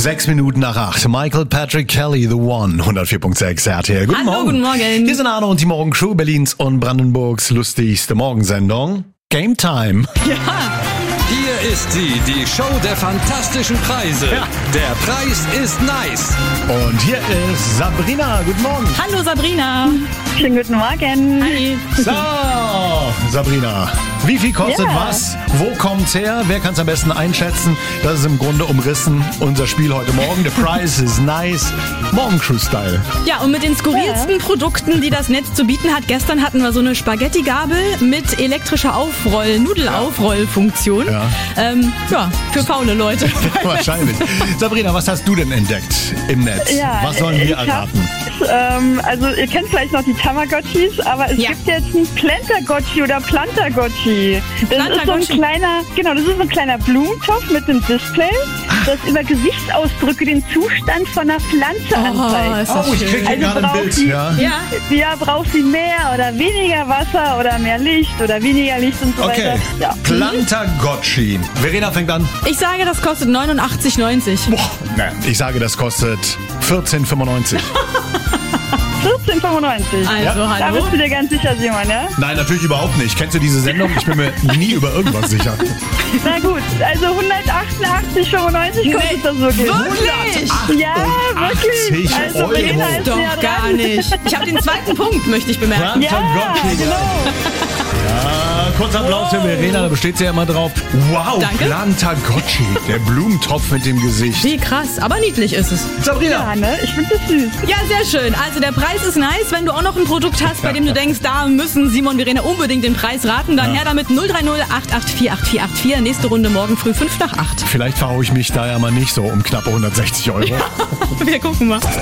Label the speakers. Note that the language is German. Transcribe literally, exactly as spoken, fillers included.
Speaker 1: Sechs Minuten nach acht. Michael Patrick Kelly, The One, hundertvier Komma sechs R T L. Guten
Speaker 2: Hallo,
Speaker 1: Morgen.
Speaker 2: guten Morgen.
Speaker 1: Hier sind Arno und die Morgencrew, Berlins und Brandenburgs lustigste Morgensendung. Game Time.
Speaker 2: Ja.
Speaker 3: Hier ist sie, die Show der fantastischen Preise.
Speaker 1: Ja.
Speaker 3: Der Preis ist nice.
Speaker 1: Und hier ist Sabrina. Guten Morgen.
Speaker 2: Hallo Sabrina.
Speaker 4: Schönen guten Morgen.
Speaker 2: Hi.
Speaker 1: So, Sabrina, wie viel kostet
Speaker 4: Ja.
Speaker 1: was? Wo kommt's her? Wer kann's am besten einschätzen? Das ist im Grunde umrissen unser Spiel heute Morgen. The Price is nice. Morgencrew-Style.
Speaker 2: Ja, und mit den skurrilsten Produkten, die das Netz zu bieten hat. Gestern hatten wir so eine Spaghetti-Gabel mit elektrischer Aufroll-, Nudelaufrollfunktion.
Speaker 1: Ja.
Speaker 2: Ähm, ja, für faule Leute.
Speaker 1: Wahrscheinlich. Sabrina, was hast du denn entdeckt im Netz?
Speaker 4: Ja,
Speaker 1: was sollen wir
Speaker 4: ich hab-
Speaker 1: erraten?
Speaker 4: Ähm, also ihr kennt vielleicht noch die Tamagotchis, aber es
Speaker 2: Ja.
Speaker 4: gibt jetzt ein Plantagotchi oder Plantagotchi. Das ist so ein
Speaker 2: Plantagotchi.
Speaker 4: kleiner, genau, das ist so ein kleiner Blumentopf mit einem Display, das über Gesichtsausdrücke den Zustand von einer Pflanze anzeigt.
Speaker 2: ist das
Speaker 1: Oh, ich
Speaker 2: schön.
Speaker 1: krieg hier
Speaker 4: Also
Speaker 1: gerade ein
Speaker 4: braucht
Speaker 1: Bild.
Speaker 4: die-
Speaker 1: Ja.
Speaker 2: Ja,
Speaker 4: Ja, braucht sie mehr oder weniger Wasser oder mehr Licht oder weniger Licht und so
Speaker 1: Okay.
Speaker 4: weiter. Ja.
Speaker 1: Plantagotchi. Verena fängt an.
Speaker 2: ich sage, das kostet neunundachtzig neunzig.
Speaker 1: Boah, ne. Ich sage, das kostet vierzehn fünfundneunzig.
Speaker 4: vierzehn fünfundneunzig.
Speaker 2: Also,
Speaker 4: Da
Speaker 2: hallo.
Speaker 4: bist du dir ganz sicher, Simon, ja?
Speaker 1: Nein, natürlich überhaupt nicht. Kennst du diese Sendung? Ich bin mir nie über irgendwas sicher.
Speaker 4: Na gut, also hundertachtundachtzig fünfundneunzig kostet
Speaker 2: Nee,
Speaker 4: das wirklich.
Speaker 2: wirklich?
Speaker 4: Ja, wirklich.
Speaker 1: achtzig
Speaker 4: Also
Speaker 1: Euro.
Speaker 4: Verena ist
Speaker 2: Doch
Speaker 4: näher
Speaker 2: gar
Speaker 4: dran.
Speaker 2: nicht. Ich habe den zweiten Punkt, möchte ich bemerken.
Speaker 4: Ja,
Speaker 1: Plantagotchi.
Speaker 4: genau.
Speaker 1: Ah, kurzer Applaus für Verena, da besteht sie ja immer drauf. Wow,
Speaker 2: Danke.
Speaker 1: Plantagotchi, der Blumentopf mit dem Gesicht.
Speaker 2: Wie krass, aber niedlich ist es.
Speaker 1: Sabrina,
Speaker 4: Ja, ne? Ich finde das süß.
Speaker 2: Ja, sehr schön. Also der Preis ist nice. Wenn du auch noch ein Produkt hast, bei dem du denkst, da müssen Simon und Verena unbedingt den Preis raten, dann her damit null drei null acht acht vier acht vier acht vier. Nächste Runde morgen früh fünf nach acht.
Speaker 1: vielleicht verhaue ich mich da ja mal nicht so um knappe hundertsechzig Euro.
Speaker 2: Wir gucken mal.